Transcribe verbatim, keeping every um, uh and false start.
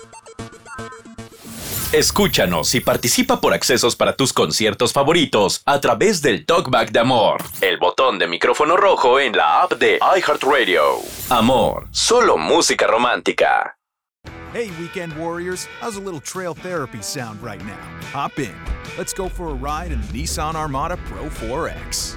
Escúchanos y participa por accesos para tus conciertos favoritos a través del Talkback de Amor, el botón de micrófono rojo en la app de iHeartRadio. Amor, solo música romántica. Hey, Weekend Warriors, how's a little trail therapy sound right now? Hop in. Let's go for a ride in the Nissan Armada Pro four X.